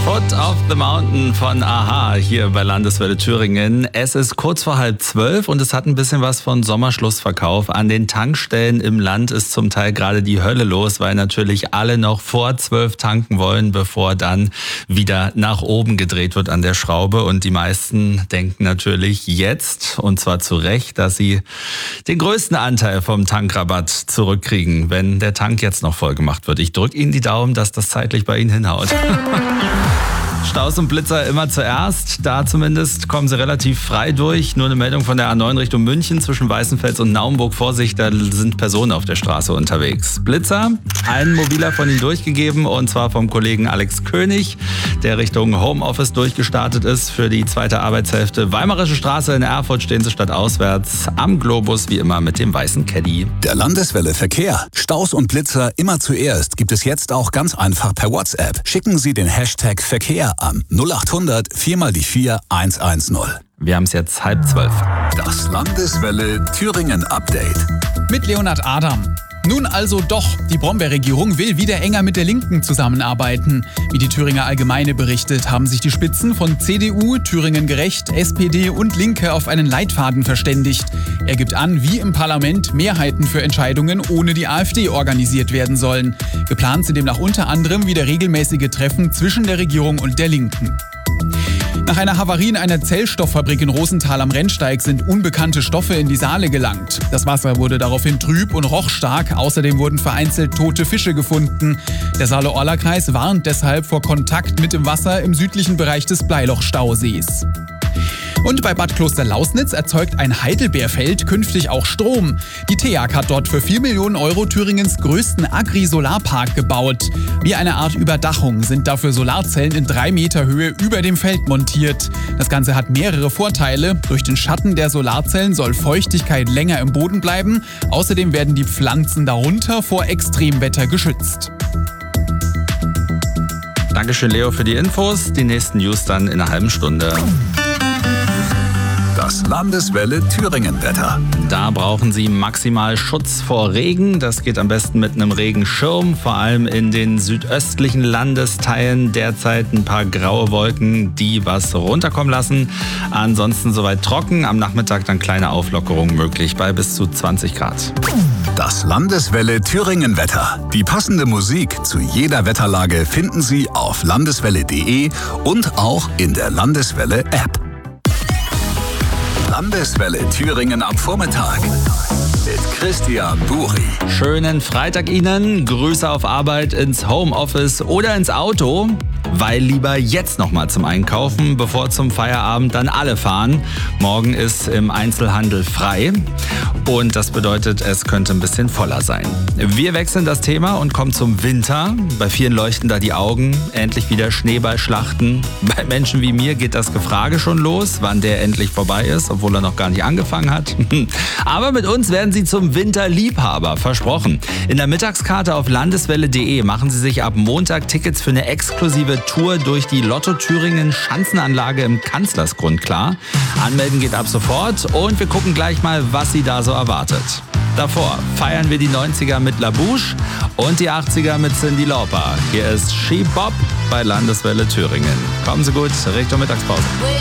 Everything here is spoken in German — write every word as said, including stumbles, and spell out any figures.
Foot of the Mountain von a-ha hier bei Landeswelle Thüringen. Es ist kurz vor halb zwölf und es hat ein bisschen was von Sommerschlussverkauf. An den Tankstellen im Land ist zum Teil gerade die Hölle los, weil natürlich alle noch vor zwölf tanken wollen, bevor dann wieder nach oben gedreht wird an der Schraube. Und die meisten denken natürlich jetzt, und zwar zu Recht, dass sie den größten Anteil vom Tankrabatt zurückkriegen, wenn der Tank jetzt noch voll gemacht wird. Ich drücke Ihnen die Daumen, dass das zeitlich bei Ihnen hinhaut. Staus und Blitzer immer zuerst. Da zumindest kommen sie relativ frei durch. Nur eine Meldung von der A neun Richtung München zwischen Weißenfels und Naumburg. Vorsicht, da sind Personen auf der Straße unterwegs. Blitzer, ein Mobiler von Ihnen durchgegeben und zwar vom Kollegen Alex König, der Richtung Homeoffice durchgestartet ist für die zweite Arbeitshälfte. Weimarische Straße in Erfurt stehen sie statt auswärts am Globus wie immer mit dem weißen Caddy. Der Landeswelle Verkehr. Staus und Blitzer immer zuerst gibt es jetzt auch ganz einfach per WhatsApp. Schicken Sie den Hashtag Verkehr an null acht hundert vier mal die vier eins eins null. Wir haben es jetzt halb zwölf. Das Landeswelle Thüringen Update. Mit Leonhard Adam. Nun also doch, die Brombeerregierung will wieder enger mit der Linken zusammenarbeiten. Wie die Thüringer Allgemeine berichtet, haben sich die Spitzen von C D U, Thüringen Gerecht, S P D und Linke auf einen Leitfaden verständigt. Er gibt an, wie im Parlament Mehrheiten für Entscheidungen ohne die AfD organisiert werden sollen. Geplant sind demnach unter anderem wieder regelmäßige Treffen zwischen der Regierung und der Linken. Nach einer Havarie in einer Zellstofffabrik in Rosenthal am Rennsteig sind unbekannte Stoffe in die Saale gelangt. Das Wasser wurde daraufhin trüb und roch stark. Außerdem wurden vereinzelt tote Fische gefunden. Der Saale-Orla-Kreis warnt deshalb vor Kontakt mit dem Wasser im südlichen Bereich des Bleiloch-Stausees. Und bei Bad Kloster-Lausnitz erzeugt ein Heidelbeerfeld künftig auch Strom. Die T E A G hat dort für vier Millionen Euro Thüringens größten Agri-Solarpark gebaut. Wie eine Art Überdachung sind dafür Solarzellen in drei Meter Höhe über dem Feld montiert. Das Ganze hat mehrere Vorteile. Durch den Schatten der Solarzellen soll Feuchtigkeit länger im Boden bleiben. Außerdem werden die Pflanzen darunter vor Extremwetter geschützt. Dankeschön, Leo, für die Infos. Die nächsten News dann in einer halben Stunde. Das Landeswelle Thüringen-Wetter. Da brauchen Sie maximal Schutz vor Regen. Das geht am besten mit einem Regenschirm, vor allem in den südöstlichen Landesteilen. Derzeit ein paar graue Wolken, die was runterkommen lassen. Ansonsten soweit trocken. Am Nachmittag dann kleine Auflockerungen möglich bei bis zu zwanzig Grad. Das Landeswelle Thüringen-Wetter. Die passende Musik zu jeder Wetterlage finden Sie auf landeswelle punkt de und auch in der Landeswelle-App. Landeswelle Thüringen am Vormittag mit Christian Buri. Schönen Freitag Ihnen. Grüße auf Arbeit, ins Homeoffice oder ins Auto. Weil lieber jetzt nochmal zum Einkaufen, bevor zum Feierabend dann alle fahren. Morgen ist im Einzelhandel frei und das bedeutet, es könnte ein bisschen voller sein. Wir wechseln das Thema und kommen zum Winter. Bei vielen leuchten da die Augen. Endlich wieder Schneeballschlachten. Bei Menschen wie mir geht das Gefrage schon los, wann der endlich vorbei ist, obwohl er noch gar nicht angefangen hat. Aber mit uns werden Sie zum Winterliebhaber, versprochen. In der Mittagskarte auf landeswelle punkt de machen Sie sich ab Montag Tickets für eine exklusive Tour durch die Lotto Thüringen Schanzenanlage im Kanzlersgrund klar. Anmelden geht ab sofort und wir gucken gleich mal, was Sie da so erwartet. Davor feiern wir die neunziger mit La Bouche und die achtziger mit Cyndi Lauper. Hier ist She Bop bei Landeswelle Thüringen. Kommen Sie gut Richtung Mittagspause.